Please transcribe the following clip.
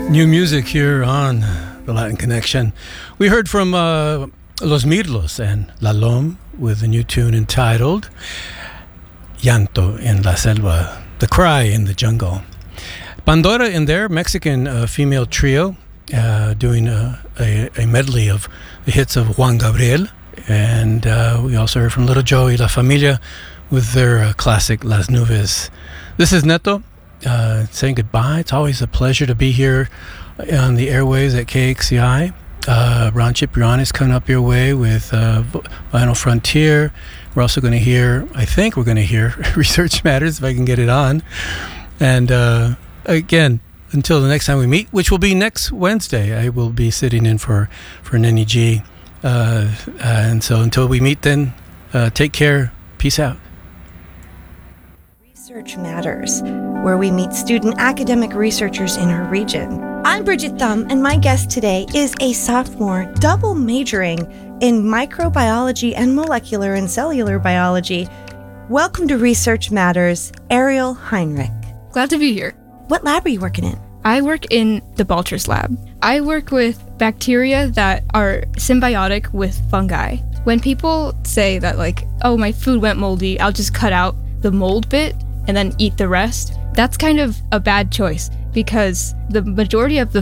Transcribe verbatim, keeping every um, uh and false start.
New music here on the Latin Connection. We heard from uh, Los Mirlos and La Lom with a new tune entitled Llanto en la Selva, The Cry in the Jungle. Pandora in there, Mexican uh, female trio, uh, doing a, a, a medley of the hits of Juan Gabriel. And uh, we also heard from Little Joe y La Familia with their uh, classic Las Nubes. This is Neto. Uh, saying goodbye. It's always a pleasure to be here on the airwaves at K X C I. Uh, Ron Cipriani is coming up your way with uh, Vinyl Frontier. We're also going to hear, I think we're going to hear Research Matters if I can get it on. And uh, again, until the next time we meet, which will be next Wednesday, I will be sitting in for, for Nenny G. Uh, and so until we meet then, uh, take care. Peace out. Research Matters, where we meet student academic researchers in our region. I'm Bridget Thum, and my guest today is a sophomore double majoring in microbiology and molecular and cellular biology. Welcome to Research Matters, Ariel Heinrich. Glad to be here. What lab are you working in? I work in the Balchers lab. I work with bacteria that are symbiotic with fungi. When people say that, like, oh, my food went moldy, I'll just cut out the mold bit and then eat the rest, that's kind of a bad choice because the majority of the